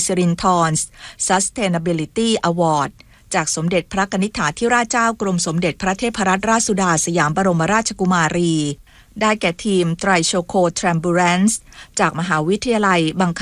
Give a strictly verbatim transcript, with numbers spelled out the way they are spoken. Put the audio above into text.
สิรินธร Sustainability Award จากสมเด็จพระกนิษฐาธิราชเจ้ากรมสมเด็จพระเทพรัตนราชสุดาสยามบรมราชกุมารีได้แก่ทีมไตรโชโคแทรมบูแรนซ์จากมหาวิทยาลัยบัง